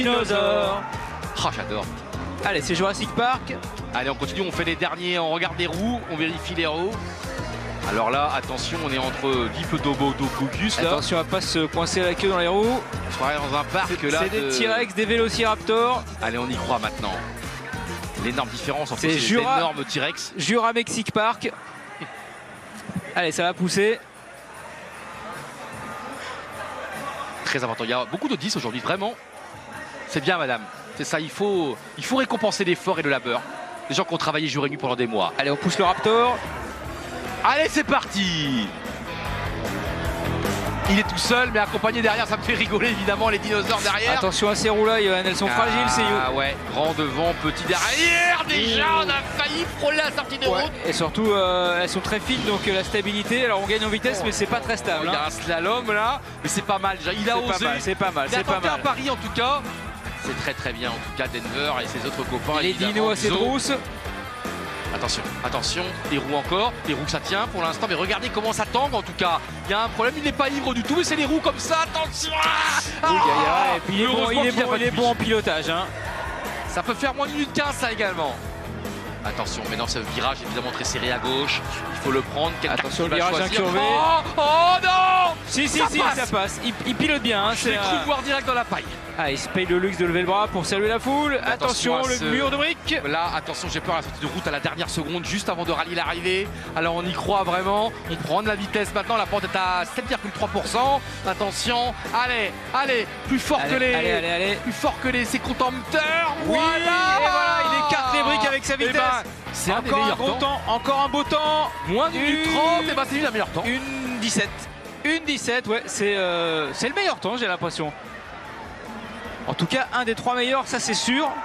dinosaures. Ah, j'adore. Allez, c'est Jurassic Park. Allez, on continue, on fait les derniers, on regarde les roues, on vérifie les roues. Alors là, attention, on est entre Diplodocus là. Attention à pas se coincer la queue dans les roues. On se croirait dans un parc là. C'est des T-Rex, des Vélociraptors. Allez, on y croit maintenant. L'énorme différence entre C'est ces énormes T-Rex. Jura Mexique Park. Allez, ça va pousser. Très important. Il y a beaucoup de 10 aujourd'hui, vraiment. C'est bien, madame. C'est ça, il faut récompenser l'effort et le labeur. Les gens qui ont travaillé jour et nuit pendant des mois. Allez, on pousse le Raptor. Allez, c'est parti! Il est tout seul, mais accompagné derrière, ça me fait rigoler évidemment les dinosaures derrière. Attention à ces roues-là, Johan, elles sont fragiles, c'est you. Ah ouais, grand devant, petit derrière. Déjà, on a failli frôler la sortie de route. Et surtout, elles sont très fines, donc la stabilité. Alors on gagne en vitesse, mais c'est pas très stable. Il y a un slalom là, mais c'est pas mal déjà. Il a osé. C'est pas mal, Il a c'est pas tenté mal. un pari en tout cas. C'est très très bien en tout cas Denver et ses autres copains. Les dinos à ses trousses. Attention, attention, les roues encore, les roues ça tient pour l'instant, mais regardez comment ça tangue en tout cas. Il y a un problème, il n'est pas ivre du tout, mais c'est les roues comme ça, attention. Et puis il est bon en pilotage. Hein. Ça peut faire moins de 1 minute 15 ça également. Attention, maintenant c'est un virage évidemment très serré à gauche, il faut le prendre. Attention, le virage incurvé. Oh non! Si, ça passe. Il pilote bien. Hein, je l'ai cru voir direct dans la paille. Ah, il se paye le luxe de lever le bras pour saluer la foule. Attention, le mur de briques. Là, attention, j'ai peur à la sortie de route à la dernière seconde, juste avant de rallier l'arrivée. Alors on y croit vraiment. On prend de la vitesse maintenant. La pente est à 7,3%. Attention, allez, plus fort que les. Plus fort que les. C'est contempteurs. Oui, voilà. Et voilà, il écarte les briques avec sa vitesse. C'est encore un bon temps. Encore un beau temps. Moins de 1 minute 30. Et bah c'est lui le meilleur temps. Une 17, ouais, c'est le meilleur temps, j'ai l'impression. En tout cas, un des 3 meilleurs, ça c'est sûr.